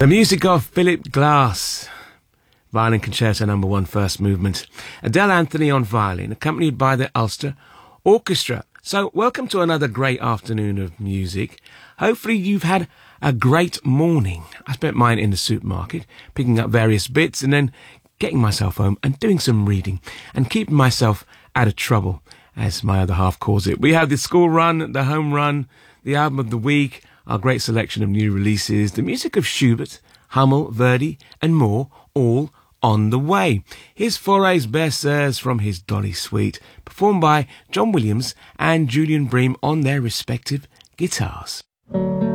The music of Philip Glass, Violin Concerto No. 1, First Movement. Adele Anthony on violin, accompanied by the Ulster Orchestra. So, welcome to another great afternoon of music. Hopefully you've had a great morning. I spent mine in the supermarket, picking up various bits and then getting myself home and doing some reading and keeping myself out of trouble, as my other half calls it. We have the school run, the home run, the album of the week, our great selection of new releases, the music of Schubert, Hummel, Verdi and more, all on the way. Here's Fauré's Berceuse from his Dolly Suite, performed by John Williams and Julian Bream on their respective guitars.